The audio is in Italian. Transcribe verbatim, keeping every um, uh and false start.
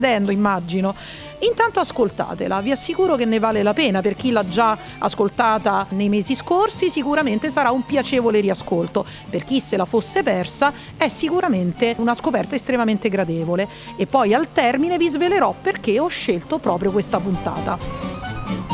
immagino. Intanto ascoltatela, vi assicuro che ne vale la pena. Per chi l'ha già ascoltata nei mesi scorsi sicuramente sarà un piacevole riascolto, per chi se la fosse persa è sicuramente una scoperta estremamente gradevole. E poi al termine vi svelerò perché ho scelto proprio questa puntata.